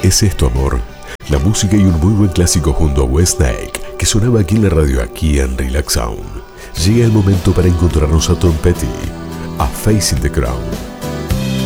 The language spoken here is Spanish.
es esto, amor? La música y un muy buen clásico junto a Westsnake, que sonaba aquí en la radio, aquí en Relax Sound. Llega el momento para encontrarnos a Tom Petty, a Facing the Crown.